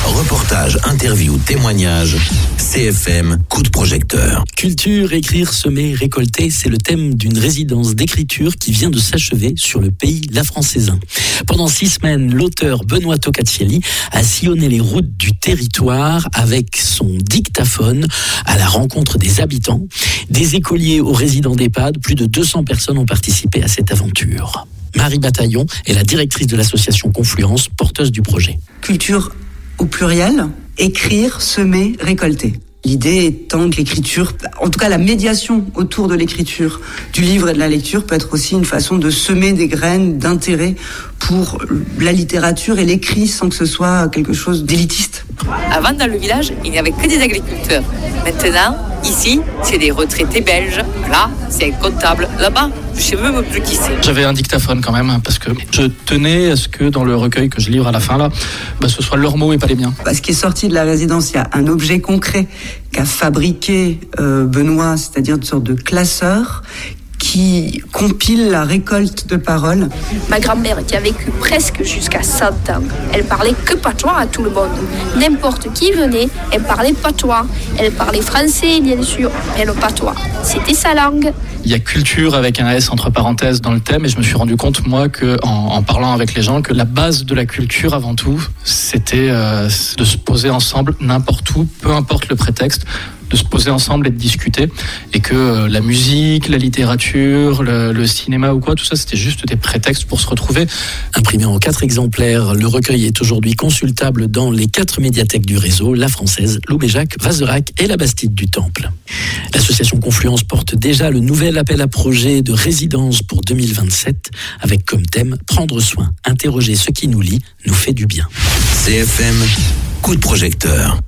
Reportages, interviews, témoignages. CFM, coup de projecteur. Culture, écrire, semer, récolter, c'est le thème d'une résidence d'écriture qui vient de s'achever sur le pays lafrancaisin. Pendant 6 semaines, l'auteur Benoît Tocatielli a sillonné les routes du territoire avec son dictaphone à la rencontre des habitants, des écoliers aux résidents d'EHPAD. Plus de 200 personnes ont participé à cette aventure. Marie Bataillon est la directrice de l'association Confluence, porteuse du projet. Culture au pluriel, écrire, semer, récolter. L'idée étant que l'écriture, en tout cas la médiation autour de l'écriture, du livre et de la lecture peut être aussi une façon de semer des graines d'intérêt pour la littérature et l'écrit sans que ce soit quelque chose d'élitiste. Avant, dans le village, il n'y avait que des agriculteurs. Maintenant, ici, c'est des retraités belges. Là, c'est un comptable. Là-bas, je ne sais même plus qui c'est. J'avais un dictaphone quand même, parce que je tenais à ce que dans le recueil que je livre à la fin, là, ce soit leurs mots et pas les miens. Ce qui est sorti de la résidence, il y a un objet concret qu'a fabriqué Benoît, c'est-à-dire une sorte de classeur qui compile la récolte de paroles. Ma grand-mère, qui a vécu presque jusqu'à 100 ans, elle parlait que patois à tout le monde. N'importe qui venait, elle parlait patois. Elle parlait français, bien sûr, mais le patois, c'était sa langue. Il y a culture avec un S entre parenthèses dans le thème, et je me suis rendu compte, moi, en parlant avec les gens, que la base de la culture, avant tout, c'était de se poser ensemble n'importe où, peu importe le prétexte, de se poser ensemble et de discuter, et que la musique, la littérature, le cinéma ou quoi, tout ça, c'était juste des prétextes pour se retrouver. Imprimé en 4 exemplaires, le recueil est aujourd'hui consultable dans les 4 médiathèques du réseau, la Française, Loubéjac, Vazerac et la Bastide du Temple. L'association Confluence porte déjà le nouvel appel à projet de résidence pour 2027, avec comme thème « Prendre soin, interroger ce qui nous lie, nous fait du bien ». CFM, coup de projecteur.